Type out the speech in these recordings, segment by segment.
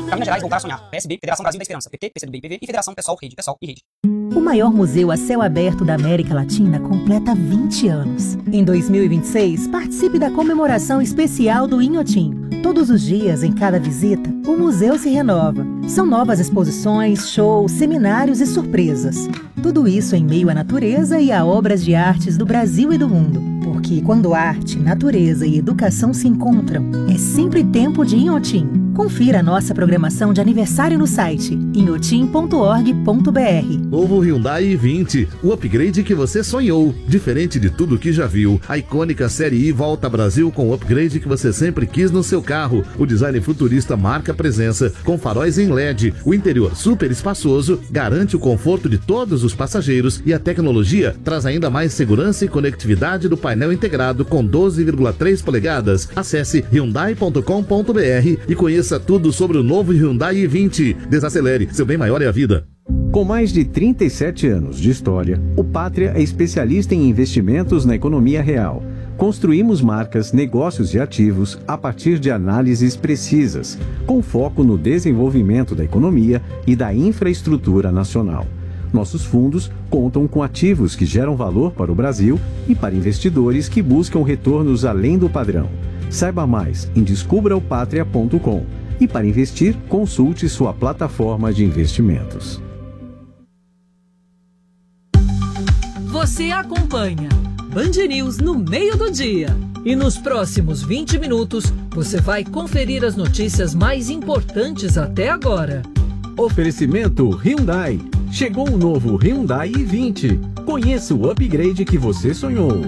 Minas Gerais voltar a sonhar. PSB, Federação Brasil da Esperança. PT, PCdoB e PV e Federação PSOL, Rede, PSOL e Rede. O maior museu a céu aberto da América Latina completa 20 anos. Em 2026, participe da comemoração especial do Inhotim. Todos os dias, em cada visita, o museu se renova. São novas exposições, shows, seminários e surpresas. Tudo isso em meio à natureza e a obras de artes do Brasil e do mundo. Porque quando arte, natureza e educação se encontram, é sempre tempo de Inhotim. Confira a nossa programação de aniversário no site inhotim.org.br. Novo Hyundai i20, o upgrade que você sonhou. Diferente de tudo que já viu, a icônica Série I volta ao Brasil com o upgrade que você sempre quis no seu carro. O design futurista marca presença, com faróis em LED. O interior super espaçoso garante o conforto de todos os passageiros e a tecnologia traz ainda mais segurança e conectividade do painel integrado com 12,3 polegadas. Acesse hyundai.com.br e conheça tudo sobre o novo Hyundai i20. Desacelere, seu bem maior é a vida. Com mais de 37 anos de história, o Pátria é especialista em investimentos na economia real. Construímos marcas, negócios e ativos a partir de análises precisas, com foco no desenvolvimento da economia e da infraestrutura nacional. Nossos fundos contam com ativos que geram valor para o Brasil e para investidores que buscam retornos além do padrão. Saiba mais em descubraopatria.com e para investir, consulte sua plataforma de investimentos. Você acompanha Band News no meio do dia. E nos próximos 20 minutos, você vai conferir as notícias mais importantes até agora. Oferecimento Hyundai. Chegou o novo Hyundai i20. Conheça o upgrade que você sonhou.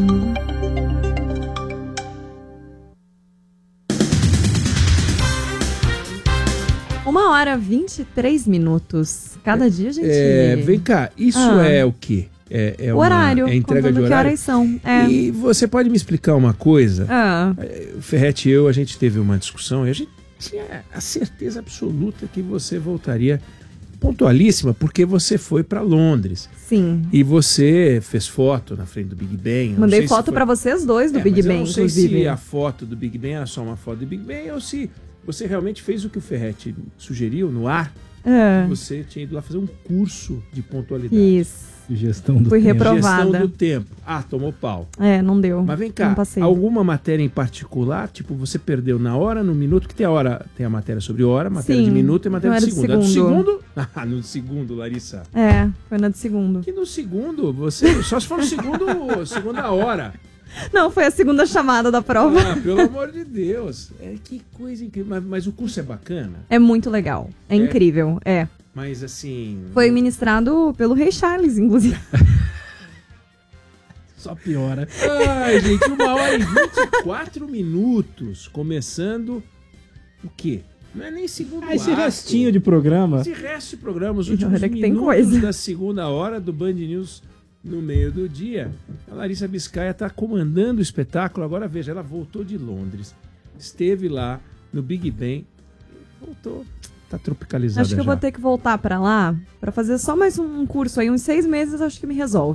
Uma hora 23 minutos. Cada dia a gente... Vem cá, isso é o quê? O horário. É entrega de horário? Que horas são. E você pode me explicar uma coisa? O Ferretti e eu, a gente teve uma discussão e a gente tinha a certeza absoluta que você voltaria pontualíssima, porque você foi para Londres. Sim. E você fez foto na frente do Big Ben. Mandei foto para vocês dois do Big Ben, inclusive. Eu não sei inclusive. se a foto do Big Ben era só uma foto do Big Ben ou se você realmente fez o que o Ferretti sugeriu no ar. Você tinha ido lá fazer um curso de pontualidade. Isso. Gestão do Fui tempo. reprovada. Gestão do tempo. Tomou pau. Não deu. Mas vem cá, alguma matéria em particular, tipo, você perdeu na hora, no minuto, que tem a matéria sobre hora, matéria de minuto e matéria de segundo. A do segundo? No segundo, Larissa. Foi na do segundo. Que no segundo, você, só se for no segundo, segunda hora. Não, foi a segunda chamada da prova. Pelo amor de Deus. Que coisa incrível. Mas o curso é bacana? É muito legal. É incrível, Mas assim... Foi ministrado pelo Rei Charles, inclusive. Só piora. Ai, gente, 1h24 minutos. Começando o quê? Não é nem segundo ato. Esse restinho de programa. Esse resto de programa, os últimos minutos da segunda hora do Band News no meio do dia. A Larissa Biscaia está comandando o espetáculo. Agora veja, ela voltou de Londres. Esteve lá no Big Ben. Voltou. Tá tropicalizada. Acho que eu vou ter que voltar pra lá pra fazer só mais um curso aí, uns 6 meses, acho que me resolve.